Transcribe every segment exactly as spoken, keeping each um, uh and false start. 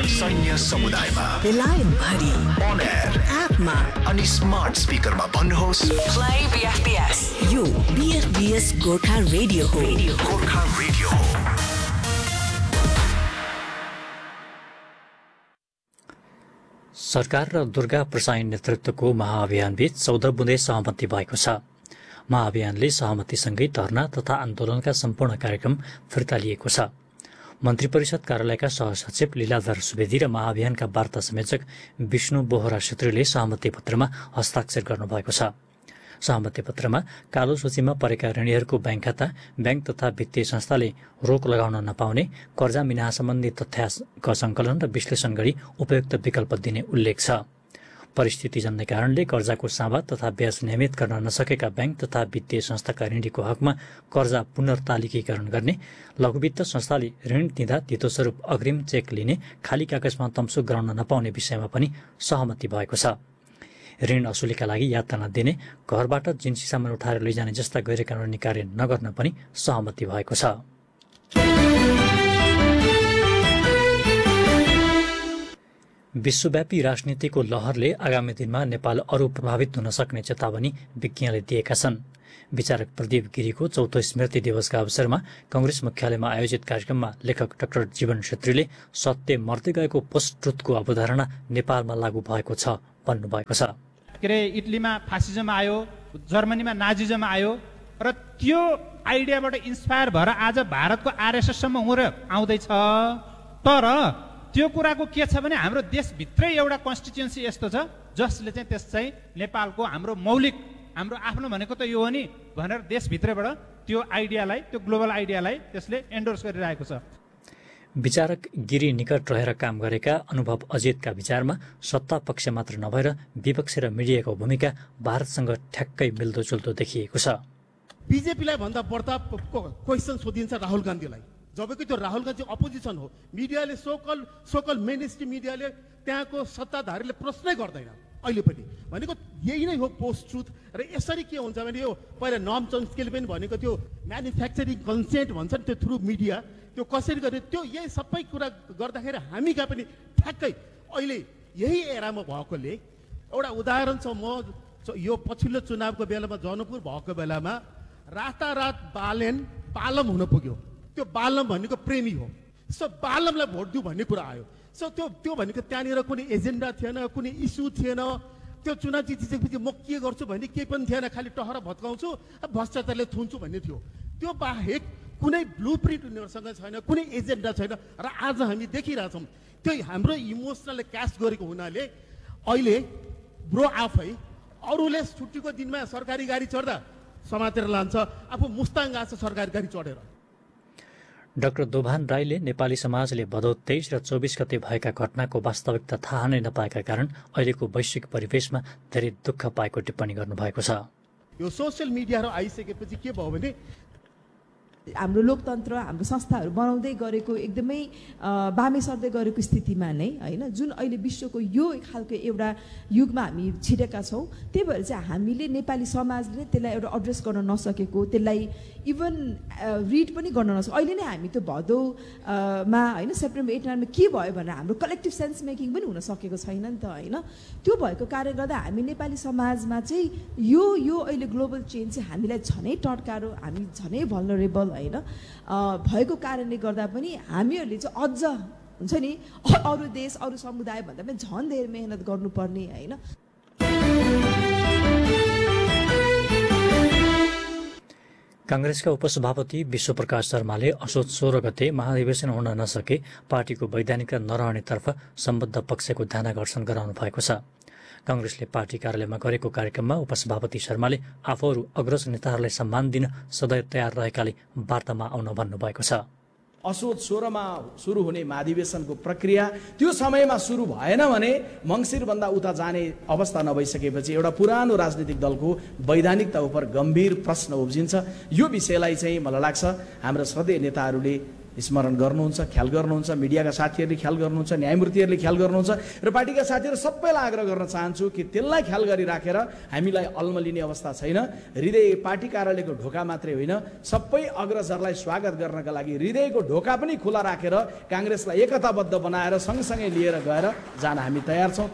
सैन्य समुदायमा, बेलायत भरि, on air, एपमा अनि स्मार्ट स्पिकरमा भन्नुहोस् play B F B S। यो B F B S Gorkha radio हो। गोर्खा रेडियो हो। सरकार र दुर्गा प्रसाई नेतृत्वको महाअभियानबीच चौध बुँदे सहमति भएको छ। महाअभियानले सहमतिसँगै धरना तथा आन्दोलनका सम्पूर्ण कार्यक्रम फिर्ता लिएको छ। मन्त्री परिषद कार्यालयका सहसचिव लीलाधर सुवेदी र महाअभियानका वार्ता संयोजक विष्णु बोहरा छेत्रीले सहमति पत्रमा हस्ताक्षर गर्नुभएको छ। सहमति पत्रमा कालो सूचीमा परेका ऋणीहरूको ब्याङ्क खाता, ब्याङ्क तथा वित्तीय संस्थाले रोक लगाउन नपाउने, कर्जा मिनाहा सम्बन्धी तथ्याङ्क सङ्कलन र विश्लेषण गरी उपयुक्त विकल्प दिने उल्लेख छ। परिस्थिति जन्य कारणले कर्जाको साँभा तथा ब्याज नियमित गर्न नसकेका ब्याङ्क तथा वित्तीय संस्थाका ऋणीको हकमा कर्जा पुनर्तालिकीकरण गर्ने, लघुवित्त संस्थाले ऋण दिँदा तितोस्वरूप अग्रिम चेक लिने, खाली कागजमा तम्सुक गराउन नपाउने विषयमा पनि सहमति भएको छ। ऋण असुलीका लागि यातना नदिने, घरबाट जिन्सी सामान उठाएर लैजाने जस्ता गैर कानुनी कार्य नगर्न पनि सहमति भएको छ। विश्वव्यापी राजनीतिको लहरले आगामी दिनमा नेपाल अरू प्रभावित हुन सक्ने चेतावनी विज्ञले दिएका छन्। विचारक प्रदीप गिरीको चौथो स्मृति दिवसका अवसरमा कांग्रेस मुख्यालयमा आयोजित कार्यक्रममा लेखक डाक्टर जीवन छेत्रीले सत्य मर्दै गएको पोस्ट ट्रुथको अवधारणा नेपालमा लागू भएको छ भन्नुभएको छ। के अरे इटलीमा फासिजम आयो, जर्मनीमा नाजिजम आयो र त्यो आइडियाबाट इन्स्पायर भएर आज भारतको आरएसएससम्म हुँर आउँदैछ। तर त्यो कुराको के छ भने हाम्रो देशभित्रै एउटा कन्स्टिट्युएन्सी यस्तो छ जसले चाहिँ त्यस चाहिँ नेपालको हाम्रो मौलिक हाम्रो आफ्नो भनेको त यो हो नि भनेर देशभित्रबाट त्यो आइडियालाई, त्यो ग्लोबल आइडियालाई त्यसले एन्डोर्स गरिरहेको छ। विचारक गिरी निकट रहेर काम गरेका अनुभव अजितका विचारमा सत्ता पक्ष मात्र नभएर विपक्ष र मिडियाको भूमिका भारतसँग ठ्याक्कै मिल्दोजुल्दो देखिएको छ। बीजेपीलाई भन्दा बढ्ता क्वेसन सोधिन्छ राहुल गान्धीलाई, जबकि त्यो राहुल गान्धी अपोजिसन हो। मिडियाले सोकल सोकल मेन स्ट्रिम मिडियाले त्यहाँको सत्ताधारीले प्रश्नै गर्दैन अहिले पनि। भनेको यही नै हो पोस्ट ट्रुथ। र यसरी के हुन्छ भने यो पहिला नर्म चम्स्कीले पनि भनेको त्यो म्यानुफ्याक्चरिङ कन्सेन्ट भन्छ नि त्यो थ्रु मिडिया, त्यो कसरी गर्ने त्यो यही सबै कुरा गर्दाखेरि हामी कहाँ पनि ठ्याक्कै अहिले यही एरामा भएकोले एउटा उदाहरण छ। म यो पछिल्लो चुनावको बेलामा जनकपुर भएको बेलामा रातारात बालेन बालम हुन पुग्यो। त्यो बालम भनेको प्रेमी हो, सो बालमलाई भोट दिउँ भन्ने कुरा आयो। सो त्यो त्यो भनेको त्यहाँनिर कुनै एजेन्डा थिएन, कुनै इस्यु थिएन। त्यो चुनाव जितिसकेपछि म के गर्छु भन्ने केही पनि थिएन, खालि टहरा भत्काउँछु, भ्रष्टाचारले थुन्छु भन्ने थियो। त्यो बाहेक कुनै ब्लु प्रिन्ट उनीहरूसँग छैन, कुनै एजेन्डा छैन। र आज हामी देखिरहेछौँ त्यो हाम्रो इमोसनलले क्यास गरेको हुनाले अहिले ब्रो आफै अरूले छुट्टीको दिनमा सरकारी गाडी चढ्दा समातेर लान्छ, आफू मुस्ताङ गएको छ सरकारी गाडी चढेर। डाक्टर दोभान राईले नेपाली समाजले भदौ तेइस र चौबिस गते भएका घटनाको वास्तविकता थाहा नै नपाएका कारण अहिलेको वैश्विक परिवेशमा धेरै दुःख पाएको टिप्पणी गर्नुभएको छ। यो सोसियल मिडियाहरू आइसकेपछि के भयो भने हाम्रो लोकतन्त्र, हाम्रो संस्थाहरू बनाउँदै गरेको एकदमै बामे सर्दै गरेको स्थितिमा नै होइन, जुन अहिले विश्वको यो खालको एउटा युगमा हामी छिरेका छौँ। त्यही भएर चाहिँ हामीले नेपाली समाजले त्यसलाई एउटा एड्रेस गर्न नसकेको, त्यसलाई इभन रिड पनि गर्न नसकेको। अहिले नै हामी त्यो भदौमा होइन सेप्टेम्बर एट नाइनमा के भयो भनेर हाम्रो कलेक्टिभ सेन्स मेकिङ पनि हुन सकेको छैन नि त होइन। त्यो भएको कारणले गर्दा हामी नेपाली समाजमा चाहिँ यो यो अहिले ग्लोबल चेन्ज चाहिँ हामीलाई झनै टड्कारो, हामी झनै भल्नरेबल होइन भएको कारणले गर्दा पनि हामीहरूले चाहिँ अझ हुन्छ नि अरू देश अरू समुदाय भन्दा पनि झन् धेरै मेहनत गर्नुपर्ने होइन। कांग्रेसका उपसभापति विश्वप्रकाश शर्माले असोज सोह्र गते महाधिवेशन हुन नसके पार्टीको वैधानिकता नरहनेतर्फ सम्बद्ध पक्षको ध्यानाकर्षण गराउनु भएको छ। कांग्रेसले पार्टी कार्यालयमा गरेको कार्यक्रममा उपसभापति शर्माले आफूहरू अग्रज नेताहरूलाई सम्मान दिन सदैव तयार रहेकाले वार्तामा आउन भन्नुभएको छ। असोज सोह्रमा सुरु हुने महाधिवेशनको प्रक्रिया त्यो समयमा सुरु भएन भने मङ्सिरभन्दा उता जाने अवस्था नभइसकेपछि एउटा पुरानो राजनीतिक दलको वैधानिकता उप गम्भीर प्रश्न उब्जिन्छ। यो विषयलाई चाहिँ मलाई लाग्छ हाम्रो सधैँ नेताहरूले स्मरण गर्नुहुन्छ, ख्याल गर्नुहुन्छ, मिडियाका साथीहरूले ख्याल गर्नुहुन्छ, न्यायमूर्तिहरूले ख्याल गर्नुहुन्छ र पार्टीका साथीहरू सबैलाई आग्रह गर्न चाहन्छु कि त्यसलाई ख्याल गरिराखेर हामीलाई अल्मलिने अवस्था छैन। हृदय पार्टी कार्यालयको ढोका मात्रै होइन, सबै अग्रजहरूलाई स्वागत गर्नका लागि हृदयको ढोका पनि खुला राखेर काङ्ग्रेसलाई एकताबद्ध बनाएर सँगसँगै लिएर गएर जान हामी तयार छौँ।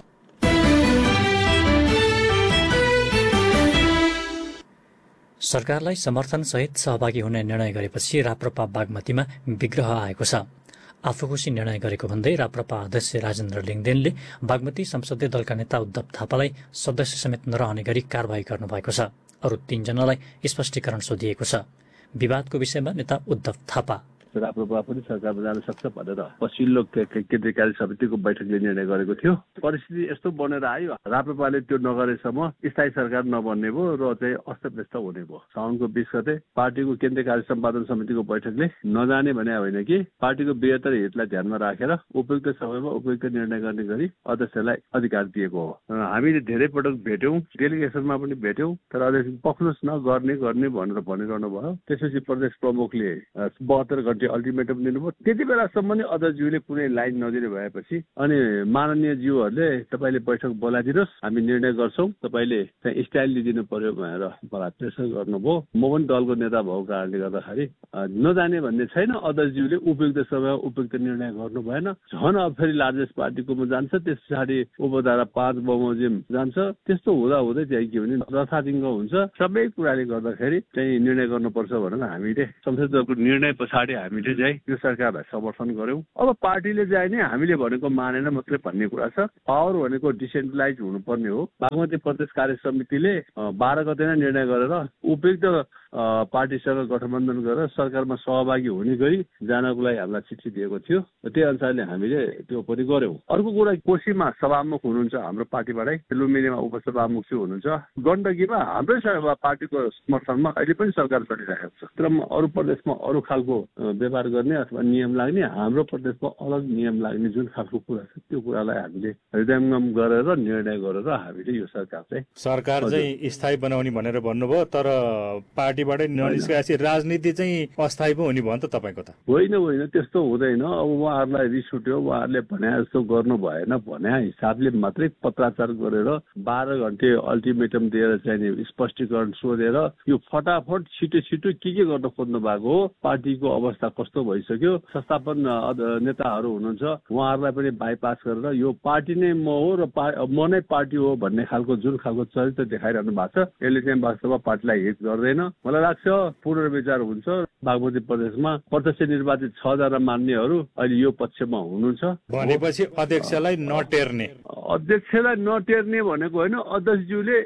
सरकारलाई समर्थनसहित सहभागी हुने निर्णय गरेपछि राप्रपा बागमतीमा विग्रह आएको छ। आफू खुसी निर्णय गरेको भन्दै राप्रपा अध्यक्ष राजेन्द्र लिङदेनले बागमती संसदीय दलका नेता उद्धव थापालाई सदस्य समेत नरहने गरी कारवाही गर्नुभएको छ। अरू तीनजनालाई स्पष्टीकरण सोधिएको छ। विवादको विषयमा नेता उद्धव थापा राप्रपा पनि सरकारमा जान सक्छ भनेर पछिल्लो केन्द्रीय कार्य समितिको बैठकले निर्णय गरेको थियो। परिस्थिति यस्तो बनेर आयो, राप्रपाले त्यो नगरेसम्म स्थायी सरकार नबन्ने भयो र चाहिँ अस्तव्यस्त हुने भयो। साउनको बिस गते पार्टीको केन्द्रीय कार्य सम्पादन समितिको बैठकले नजाने भने होइन कि पार्टीको बृहत्तर हितलाई ध्यानमा राखेर उपयुक्त समयमा उपयुक्त निर्णय गर्ने गरी अध्यक्षलाई अधिकार दिएको हो। हामीले धेरै पटक भेट्यौँ, डेलिगेसनमा पनि भेट्यौँ, तर अध्यक्ष पक्नुहोस् न गर्ने गर्ने भनेर भनिरहनु भयो। त्यसपछि प्रदेश प्रमुखले बहत्तर घन्टे अल्टिमेटम दिनुभयो। त्यति बेलासम्म नै अध्यक्षज्यूले कुनै लाइन नदिने भएपछि अनि माननीय ज्यूहरूले तपाईँले बैठक बोलाइदिनुहोस्, हामी निर्णय गर्छौँ, तपाईँले चाहिँ स्टाइल लिइदिनु पर्यो भनेर मलाई प्रेसर गर्नुभयो। म पनि दलको नेता भएको कारणले गर्दाखेरि नजाने भन्ने छैन। अध्यक्षज्यूले उपयुक्त समय उपयुक्त निर्णय गर्नु भएन। झन् अब फेरि लार्जेस्ट पार्टीकोमा जान्छ, त्यस पछाडि उपधारा पाँच बमोजिम जान्छ। त्यस्तो हुँदा हुँदै चाहिँ के भने रथातिङ्ग हुन्छ। सबै कुराले गर्दाखेरि चाहिँ निर्णय गर्नुपर्छ भनेर हामीले संसदीय दलको निर्णय पछाडि हामीले चाहिँ यो सरकारलाई समर्थन गर्यौं। अब पार्टीले चाहिँ नि हामीले भनेको मानेन मात्रै भन्ने कुरा छ। पावर भनेको डिसेन्ट्रलाइज हुनुपर्ने हो। बागमती प्रदेश कार्य समितिले बाह्र गते नै निर्णय गरेर उपयुक्त पार्टीसँग गठबन्धन गरेर सरकारमा सहभागी हुने गरी जानको लागि हामीलाई चिठी दिएको थियो। त्यही अनुसारले हामीले त्यो पनि गर्यौं। अर्को कुरा, कोशीमा सभामुख हुनुहुन्छ हाम्रो पार्टीबाटै, लुम्बिनीमा उपसभामुख चाहिँ हुनुहुन्छ। गण्डकीमा हाम्रै पार्टीको समर्थनमा अहिले पनि सरकार चलिरहेको छ। तर अरू प्रदेशमा अरू खालको व्यवहार गर्ने अथवा नियम लाग्ने, हाम्रो प्रदेशमा अलग नियम लाग्ने जुन खालको कुरा छ त्यो कुरालाई हामीले हृदयङ्गम गरेर निर्णय गरेर हामीले यो सरकार चाहिँ सरकार चाहिँ स्थायी बनाउने भनेर भन्नुभयो। तर पार्टीबाटै ननिस्केपछि राजनीति चाहिँ अस्थायी पो हुने भयो नि त तपाईँको त? होइन होइन, त्यस्तो हुँदैन। अब उहाँहरूलाई रिस उठ्यो, उहाँहरूले भने जस्तो गर्नु भएन भने हिसाबले मात्रै पत्राचार गरेर बाह्र घन्टे अल्टिमेटम दिएर चाहिँ स्पष्टीकरण सोधेर यो फटाफट छिटो छिटो के के गर्न खोज्नु भएको हो। पार्टीको अवस्था कस्तो भइसक्यो, संस्थापन नेताहरू हुनुहुन्छ उहाँहरूलाई पनि बाइपास गरेर यो पार्टी नै म हो र म नै पार्टी हो भन्ने खालको जुन खालको चरित्र देखाइरहनु भएको छ, यसले चाहिँ वास्तवमा पार्टीलाई हित गर्दैन। मलाई लाग्छ पुनर्विचार हुन्छ। बागमती प्रदेशमा प्रत्यक्ष निर्वाचित छ जना मान्नेहरू अहिले यो पक्षमा हुनुहुन्छ भनेपछि अध्यक्षलाई नटेर्ने अध्यक्षलाई नटेर्ने भनेको होइन। अध्यक्षज्यूले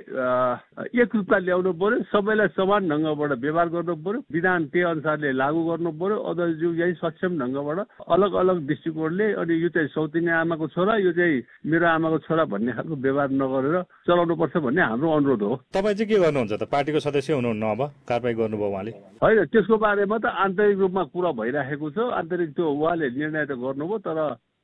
एक रूपमा ल्याउनु पर्यो, सबैलाई समान ढङ्गबाट व्यवहार गर्नु पर्यो, विधान त्यही अनुसारले लागू गर्नु पर्यो। अध्यक्षज्यू चाहिँ सक्षम ढङ्गबाट अलग अलग दृष्टिकोणले अनि यो चाहिँ सौतिनी आमाको छोरा, यो चाहिँ मेरो आमाको छोरा भन्ने खालको व्यवहार नगरेर चलाउनु पर्छ भन्ने हाम्रो अनुरोध हो। तपाईँ चाहिँ के गर्नुहुन्छ त? पार्टीको सदस्य हुनुहुन्न, अब कारबाही गर्नुभयो उहाँले? होइन, त्यसको बारेमा त आन्तरिक रूपमा कुरा भइराखेको छ। आन्तरिक त्यो उहाँले निर्णय त गर्नुभयो, तर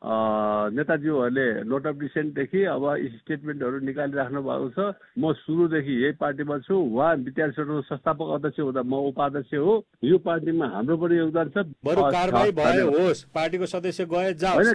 नेताज्यूहरूले नोट अफ डिसेन्टदेखि अब स्टेटमेन्टहरू निकालिराख्नु भएको छ। म सुरुदेखि यही पार्टीमा छु। उहाँ विद्यार्थी संघको संस्थापक अध्यक्ष हुँदा म उपाध्यक्ष हो। यो पार्टीमा हाम्रो पनि योगदान छ। बरु कारबाही भए होस्, पार्टीको सदस्य गए जाओस्,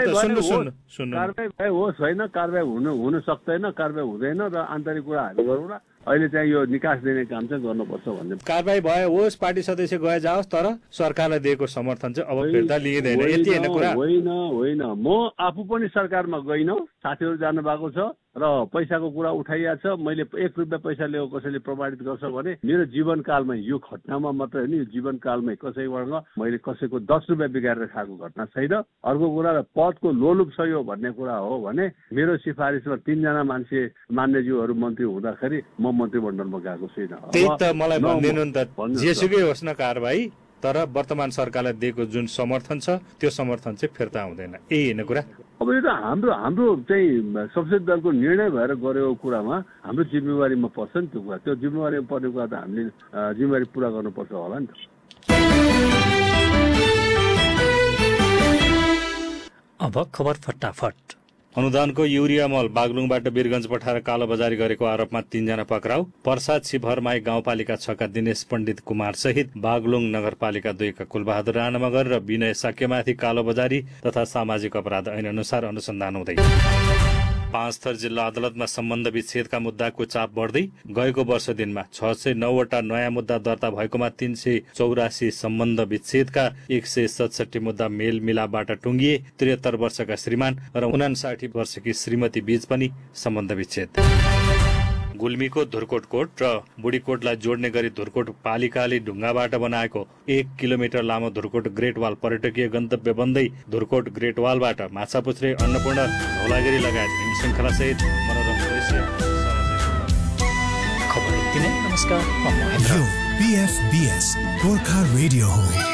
कारबाही भए होस् होइन, कारबाही हुनु हुन सक्दैन, कारबाही हुँदैन र आन्तरिक कुरा हामी गरौँ न। अहिले चाहिँ यो निकास दिने काम चाहिँ गर्नुपर्छ भन्ने। कारबाही भए होस्, पार्टी सदस्य गए जाओस्, तर सरकारलाई दिएको समर्थन चाहिँ अब फिर्ता लिइँदैन, यति होइन कुरा? होइन होइन, म आफू पनि सरकारमा गइनँ, साथीहरू जानु भएको छ र पैसाको कुरा उठाइएको छ। मैले एक रुपियाँ पैसा ल्याएको कसैले प्रमाणित गर्छ भने मेरो जीवनकालमै, यो घटनामा मात्रै होइन, यो जीवनकालमै कसैबाट मैले कसैको दस रुपियाँ बिगारेर खाएको घटना छैन। अर्को कुरा, पदको लोलुप छ यो भन्ने कुरा हो भने मेरो सिफारिसमा तीनजना मान्छे मान्यज्यूहरू मन्त्री हुँदाखेरि म मन्त्रीमण्डलमा गएको छैन। त्यही त मलाई भनिदिनु नि त, जेसुकै होस् न कारबाही, तर वर्तमान सरकारलाई दिएको जुन समर्थन छ त्यो समर्थन चाहिँ फिर्ता हुँदैन, यही होइन कुरा? अब यो त हाम्रो हाम्रो चाहिँ संसदीय दलको निर्णय भएर गरेको कुरामा हाम्रो जिम्मेवारीमा पर्छ नि त्यो कुरा। त्यो जिम्मेवारीमा पर्ने कुरा त हामीले जिम्मेवारी पुरा गर्नुपर्छ होला नि त। अब खबर फटाफट। अनुदानको युरिया मल बागलुङबाट वीरगञ्ज पठाएर कालोबजारी गरेको आरोपमा तीनजना पक्राउ। पर्सा छिभरमाई गाउँपालिका छका दिनेश पण्डित कुमार सहित बागलुङ नगरपालिका दुईका कुलबहादुर राणा मगर र विनय साक्यमाथि कालोबजारी तथा सामाजिक अपराध ऐन अनुसार अनुसन्धान हुँदै। पाँचथर जिल्ला अदालतमा सम्बन्ध विच्छेदका मुद्दाको चाप बढ्दै। गएको वर्ष दिनमा छ सय नौवटा नयाँ मुद्दा दर्ता भएकोमा तीन सय चौरासी सम्बन्ध विच्छेदका एक सय सतसठी मुद्दा मेलमिलापबाट टुङ्गिए। त्रिहत्तर वर्षका श्रीमान र उनासाठी वर्षकी श्रीमती बीच पनि सम्बन्ध विच्छेद। गुल्मीको धुर्कोट कोट र बुढीकोटलाई जोड्ने गरी धुर्कोट पालिकाले ढुङ्गाबाट बनाएको एक किलोमिटर लामो धुर्कोट ग्रेट वाल पर्यटकीय गन्तव्य बन्दै धुर्कोट ग्रेट वालबाट माछापुच्छ्रे, अन्नपूर्ण, धौलागिरी लगायत हिम श्रृङ्खला सहित मनोरम दृश्य। खबर यति नै। नमस्कार, म महेन्द्र। यो बीएफबीएस गोर्खा रेडियो हो।